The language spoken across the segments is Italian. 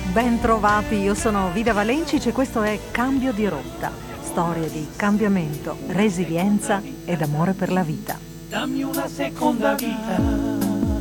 Ben trovati, io sono Vida Valencic e questo è Cambio di rotta. Storie di cambiamento, resilienza ed amore per la vita. Dammi una seconda vita.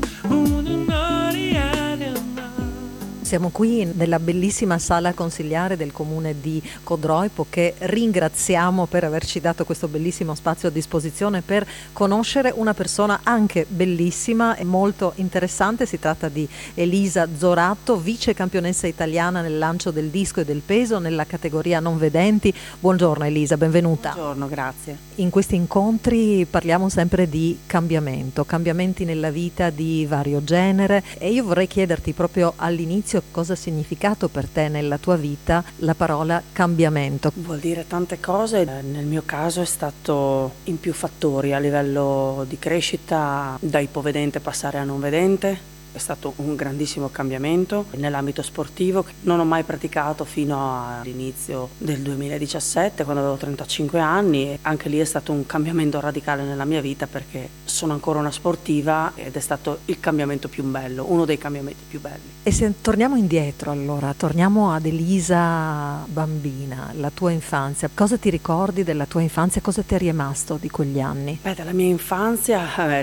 Siamo qui nella bellissima sala consigliare del comune di Codroipo, che ringraziamo per averci dato questo bellissimo spazio a disposizione per conoscere una persona anche bellissima e molto interessante. Si tratta di Elisa Zoratto, vice campionessa italiana nel lancio del disco e del peso nella categoria non vedenti. Buongiorno Elisa, benvenuta. Buongiorno, grazie. In questi incontri parliamo sempre di cambiamento, cambiamenti nella vita di vario genere, e io vorrei chiederti proprio all'inizio cosa ha significato per te nella tua vita la parola cambiamento. Vuol dire tante cose, nel mio caso è stato in più fattori a livello di crescita, da ipovedente passare a non vedente. È stato un grandissimo cambiamento nell'ambito sportivo che non ho mai praticato fino all'inizio del 2017, quando avevo 35 anni, e anche lì è stato un cambiamento radicale nella mia vita perché sono ancora una sportiva ed è stato il cambiamento più bello, uno dei cambiamenti più belli. E se torniamo indietro allora, torniamo ad Elisa bambina, la tua infanzia, cosa ti ricordi della tua infanzia, cosa ti è rimasto di quegli anni? Dalla mia infanzia è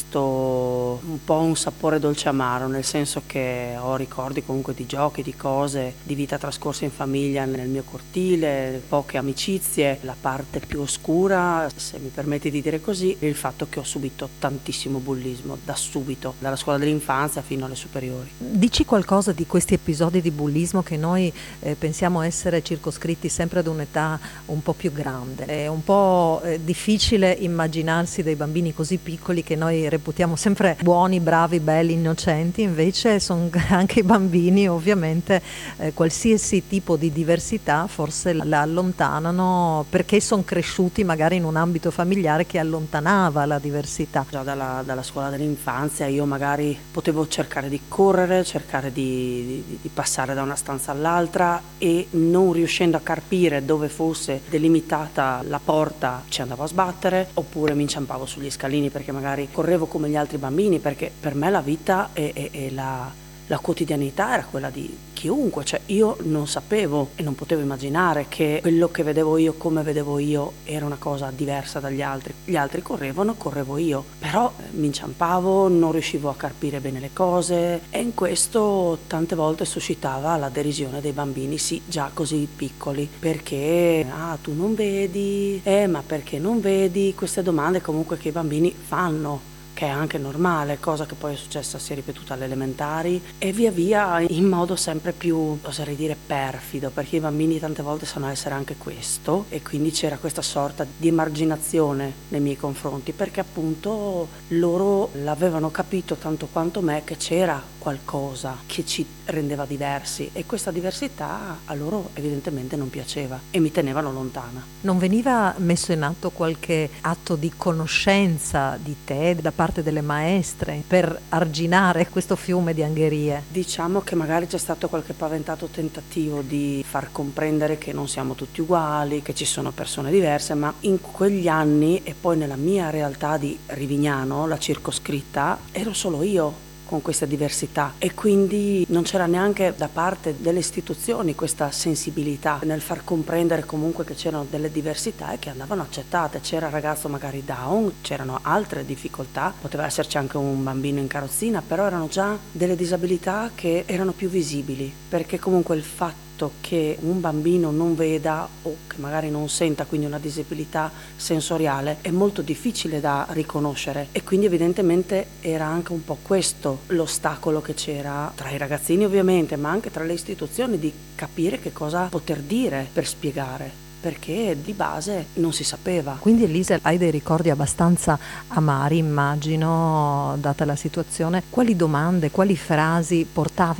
rimasto un po' un sapore dolce amaro, nel senso che ho ricordi comunque di giochi, di cose, di vita trascorsa in famiglia nel mio cortile, poche amicizie. La parte più oscura, se mi permetti di dire così, è il fatto che ho subito tantissimo bullismo da subito, dalla scuola dell'infanzia fino alle superiori. Dici qualcosa di questi episodi di bullismo che noi pensiamo essere circoscritti sempre ad un'età un po' più grande. È un po' difficile immaginarsi dei bambini così piccoli che noi reputiamo sempre buoni, bravi, belli, innocenti, invece sono anche i bambini, ovviamente qualsiasi tipo di diversità forse la allontanano perché sono cresciuti magari in un ambito familiare che allontanava la diversità. Già dalla scuola dell'infanzia io magari potevo cercare di correre, cercare di passare da una stanza all'altra, e non riuscendo a carpire dove fosse delimitata la porta ci andavo a sbattere, oppure mi inciampavo sugli scalini perché magari correvo come gli altri bambini, perché per me la vita e la quotidianità era quella di chiunque, cioè io non sapevo e non potevo immaginare che quello che vedevo io, come vedevo io, era una cosa diversa dagli altri. Gli altri correvano, correvo io, però mi inciampavo, non riuscivo a carpire bene le cose, e in questo tante volte suscitava la derisione dei bambini, sì, già così piccoli, perché tu non vedi, ma perché non vedi, queste domande comunque che i bambini fanno, che è anche normale, cosa che poi è successa, si è ripetuta alle elementari, e via via in modo sempre più, oserei dire, perfido, perché i bambini tante volte sanno essere anche questo, e quindi c'era questa sorta di emarginazione nei miei confronti, perché appunto loro l'avevano capito tanto quanto me che c'era qualcosa che ci rendeva diversi, e questa diversità a loro evidentemente non piaceva e mi tenevano lontana. Non veniva messo in atto qualche atto di conoscenza di te da parte delle maestre per arginare questo fiume di angherie? Diciamo che magari c'è stato qualche paventato tentativo di far comprendere che non siamo tutti uguali, che ci sono persone diverse, ma in quegli anni, e poi nella mia realtà di Rivignano, la circoscritta, ero solo io con questa diversità, e quindi non c'era neanche da parte delle istituzioni questa sensibilità nel far comprendere comunque che c'erano delle diversità e che andavano accettate. C'era il ragazzo magari Down, c'erano altre difficoltà, poteva esserci anche un bambino in carrozzina, però erano già delle disabilità che erano più visibili, perché comunque il fatto che un bambino non veda o che magari non senta, quindi una disabilità sensoriale, è molto difficile da riconoscere, e quindi evidentemente era anche un po' questo l'ostacolo che c'era tra i ragazzini ovviamente, ma anche tra le istituzioni, di capire che cosa poter dire per spiegare, perché di base non si sapeva. Quindi Elisa, hai dei ricordi abbastanza amari, immagino, data la situazione. Quali domande, quali frasi portavi